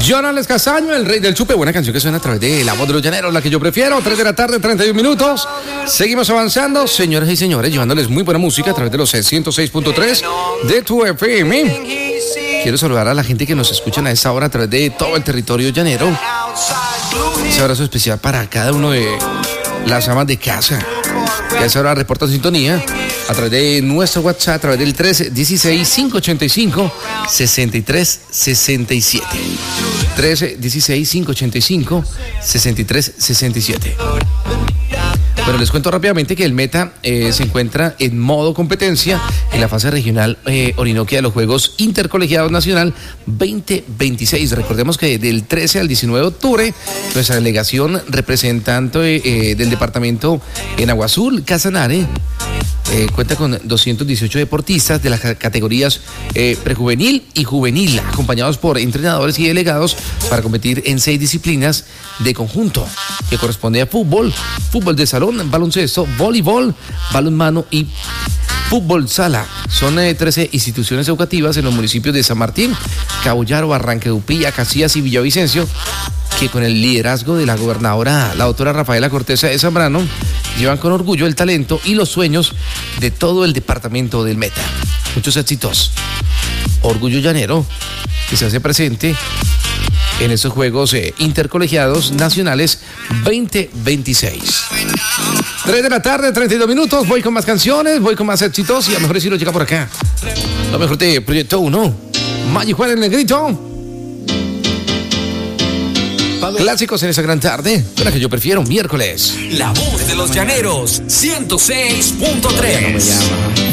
Jonales Castaño, el rey del chupe, buena canción que suena a través de La Voz de los Llaneros, la que yo prefiero, 3 de la tarde, 31 minutos. Seguimos avanzando, señoras y señores, llevándoles muy buena música a través de los 106.3 de tu FM. Quiero saludar a la gente que nos escuchan a esta hora a través de todo el territorio llanero. Un abrazo especial para cada uno de las amas de casa que a esa hora reportan sintonía a través de nuestro WhatsApp, a través del 316-585-6367. 316-585-6367. Pero les cuento rápidamente que el Meta se encuentra en modo competencia en la fase regional Orinoquia de los Juegos Intercolegiados Nacional 2026. Recordemos que del 13 al 19 de octubre, nuestra delegación representante del departamento en Agua Azul, Casanare, cuenta con 218 deportistas de las categorías prejuvenil y juvenil, acompañados por entrenadores y delegados para competir en 6 disciplinas de conjunto, que corresponde a fútbol, fútbol de salón, baloncesto, voleibol, balonmano y fútbol sala. Son 13 instituciones educativas en los municipios de San Martín, Cabollaro, Barranquedupía, Casillas y Villavicencio, que con el liderazgo de la gobernadora, la doctora Rafaela Cortesa de Zambrano, llevan con orgullo el talento y los sueños de todo el departamento del Meta. Muchos éxitos. Orgullo llanero que se hace presente en estos Juegos Intercolegiados Nacionales 2026. 3 de la tarde, 32 minutos. Voy con más canciones, voy con más éxitos y a lo mejor si lo llega por acá. Lo mejor de Proyecto 1. Maggi Juan el Negrito. Clásicos en esa gran tarde, la que yo prefiero, miércoles. La Voz de los Llaneros, 106.3.